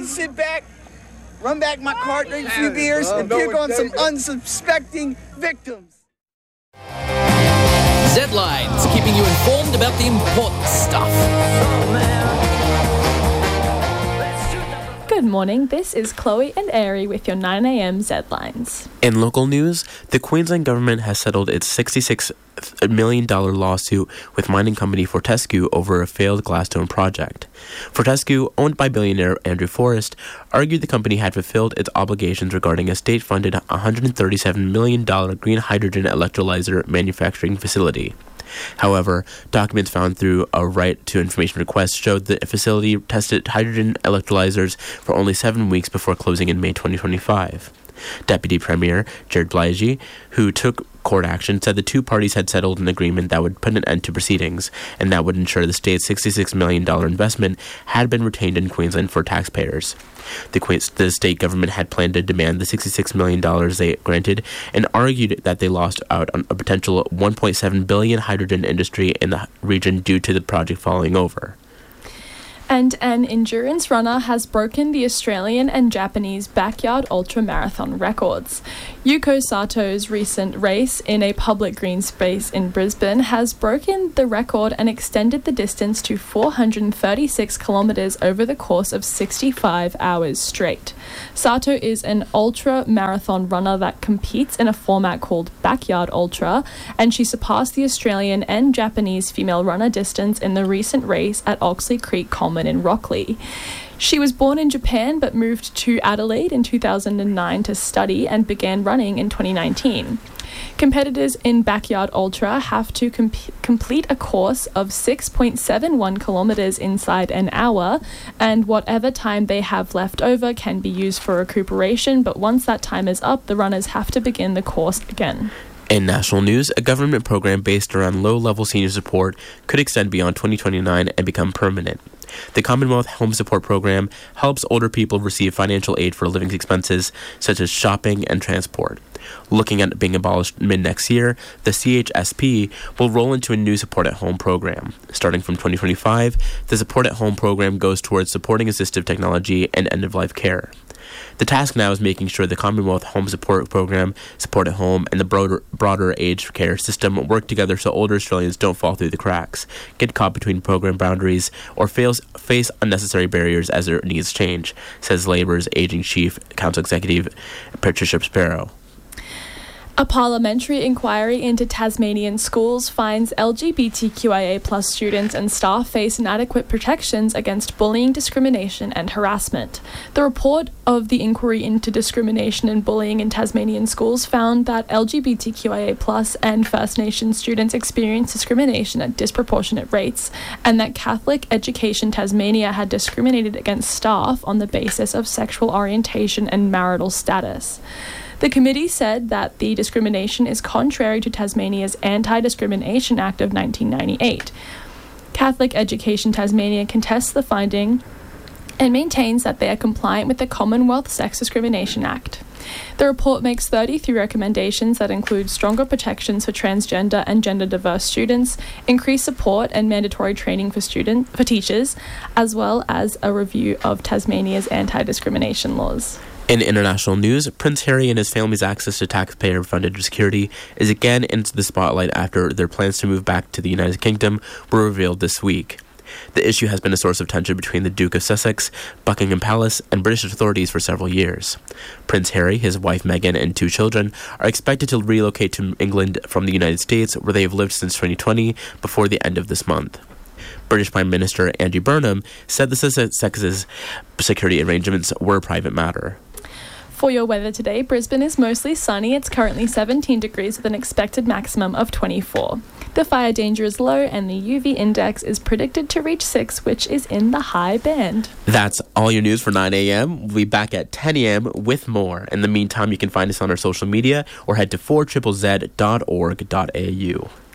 sit back, run back my car, drink a few beers, and pick on some unsuspecting victims. Z-Lines, keeping you informed about the important stuff. Good morning, this is Chloe and Airy with your 9am Z-Lines. In local news, the Queensland government has settled its $66 million lawsuit with mining company Fortescue over a failed Gladstone project. Fortescue, owned by billionaire Andrew Forrest, argued the company had fulfilled its obligations regarding a state-funded $137 million green hydrogen electrolyzer manufacturing facility. However, documents found through a right to information request showed that the facility tested hydrogen electrolyzers for only 7 weeks before closing in May 2025. Deputy Premier Jared Bligey, who took court action, said the two parties had settled an agreement that would put an end to proceedings and that would ensure the state's $66 million investment had been retained in Queensland for taxpayers. The state government had planned to demand the $66 million they granted and argued that they lost out on a potential $1.7 billion hydrogen industry in the region due to the project falling over. And an endurance runner has broken the Australian and Japanese backyard ultra marathon records. Yuko Sato's recent race in a public green space in Brisbane has broken the record and extended the distance to 436 kilometres over the course of 65 hours straight. Sato is an ultra marathon runner that competes in a format called Backyard Ultra, and she surpassed the Australian and Japanese female runner distance in the recent race at Oxley Creek Common in Rockley. She was born in Japan but moved to Adelaide in 2009 to study and began running in 2019. Competitors in Backyard Ultra have to complete a course of 6.71 kilometres inside an hour, and whatever time they have left over can be used for recuperation, but once that time is up, the runners have to begin the course again. In national news, a government program based around low-level senior support could extend beyond 2029 and become permanent. The Commonwealth Home Support Program helps older people receive financial aid for living expenses such as shopping and transport. Looking at being abolished mid-next year, the CHSP will roll into a new Support at Home program. Starting from 2025, the Support at Home program goes towards supporting assistive technology and end-of-life care. The task now is making sure the Commonwealth Home Support Program, Support at Home, and the broader aged care system work together so older Australians don't fall through the cracks, get caught between program boundaries, or face unnecessary barriers as their needs change, says Labour's Aging Chief Council Executive Patricia Sparrow. A parliamentary inquiry into Tasmanian schools finds LGBTQIA+ students and staff face inadequate protections against bullying, discrimination and harassment. The report of the inquiry into discrimination and bullying in Tasmanian schools found that LGBTQIA+ and First Nations students experience discrimination at disproportionate rates, and that Catholic Education Tasmania had discriminated against staff on the basis of sexual orientation and marital status. The committee said that the discrimination is contrary to Tasmania's Anti-Discrimination Act of 1998. Catholic Education Tasmania contests the finding and maintains that they are compliant with the Commonwealth Sex Discrimination Act. The report makes 33 recommendations that include stronger protections for transgender and gender-diverse students, increased support and mandatory training for teachers, as well as a review of Tasmania's anti-discrimination laws. In international news, Prince Harry and his family's access to taxpayer-funded security is again into the spotlight after their plans to move back to the United Kingdom were revealed this week. The issue has been a source of tension between the Duke of Sussex, Buckingham Palace, and British authorities for several years. Prince Harry, his wife Meghan, and 2 children are expected to relocate to England from the United States, where they have lived since 2020, before the end of this month. British Prime Minister Andy Burnham said the Sussex's security arrangements were a private matter. For your weather today, Brisbane is mostly sunny. It's currently 17 degrees with an expected maximum of 24. The fire danger is low and the UV index is predicted to reach 6, which is in the high band. That's all your news for 9 a.m. We'll be back at 10 a.m. with more. In the meantime, you can find us on our social media or head to 4ZZZ.org.au.